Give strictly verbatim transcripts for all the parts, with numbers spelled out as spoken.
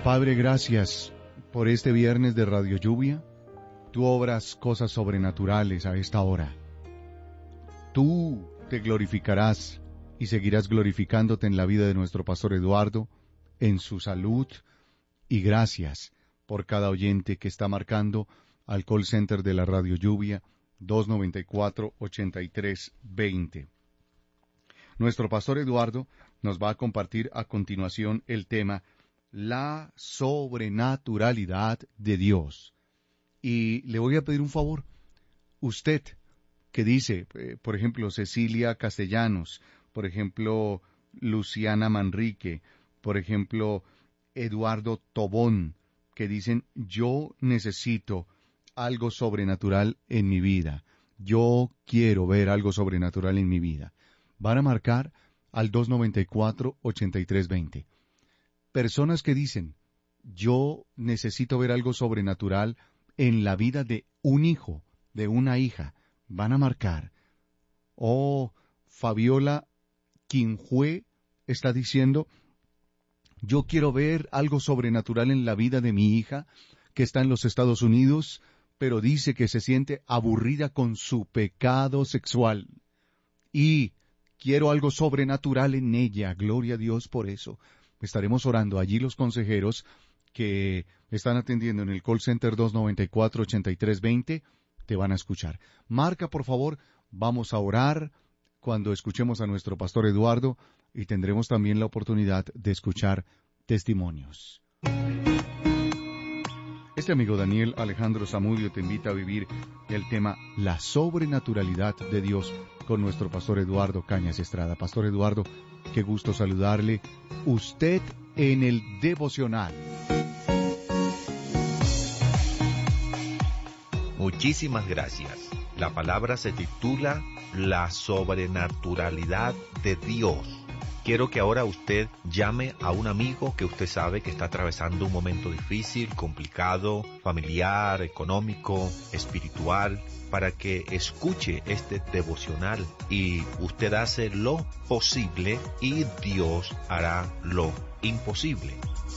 Padre, gracias por este viernes de Radio Lluvia. Tú obras cosas sobrenaturales a esta hora. Tú te glorificarás y seguirás glorificándote en la vida de nuestro pastor Eduardo, en su salud, y gracias por cada oyente que está marcando al call center de la Radio Lluvia dos noventa y cuatro, ochenta y tres, veinte. Nuestro pastor Eduardo nos va a compartir a continuación el tema la sobrenaturalidad de Dios. Y le voy a pedir un favor. Usted, que dice, eh, por ejemplo, Cecilia Castellanos, por ejemplo, Luciana Manrique, por ejemplo, Eduardo Tobón, que dicen, yo necesito algo sobrenatural en mi vida. Yo quiero ver algo sobrenatural en mi vida. Van a marcar al dos noventa y cuatro, ochenta y tres, veinte. Personas que dicen, yo necesito ver algo sobrenatural en la vida de un hijo, de una hija, van a marcar. Oh, Fabiola Quinjue está diciendo, yo quiero ver algo sobrenatural en la vida de mi hija, que está en los Estados Unidos, pero dice que se siente aburrida con su pecado sexual. Y quiero algo sobrenatural en ella, gloria a Dios por eso. Estaremos orando allí los consejeros que están atendiendo en el call center dos noventa y cuatro, ochenta y tres, veinte, te van a escuchar. Marca, por favor, vamos a orar cuando escuchemos a nuestro pastor Eduardo y tendremos también la oportunidad de escuchar testimonios. Este amigo Daniel Alejandro Zamudio te invita a vivir el tema La sobrenaturalidad de Dios con nuestro pastor Eduardo Cañas Estrada. Pastor Eduardo, qué gusto saludarle. Usted en el devocional. Muchísimas gracias. La palabra se titula La sobrenaturalidad de Dios. Quiero que ahora usted llame a un amigo que usted sabe que está atravesando un momento difícil, complicado, familiar, económico, espiritual, para que escuche este devocional y usted hace lo posible y Dios hará lo imposible.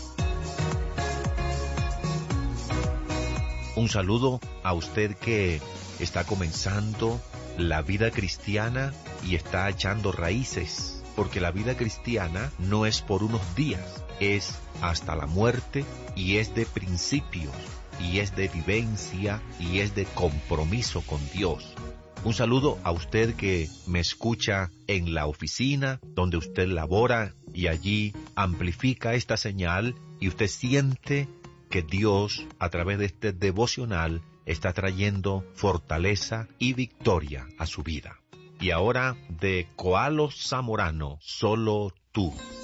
Un saludo a usted que está comenzando la vida cristiana y está echando raíces. Porque la vida cristiana no es por unos días, es hasta la muerte y es de principios, y es de vivencia, y es de compromiso con Dios. Un saludo a usted que me escucha en la oficina, donde usted labora y allí amplifica esta señal y usted siente que Dios, a través de este devocional, está trayendo fortaleza y victoria a su vida. Y ahora, de Koalo Zamorano, Solo Tú.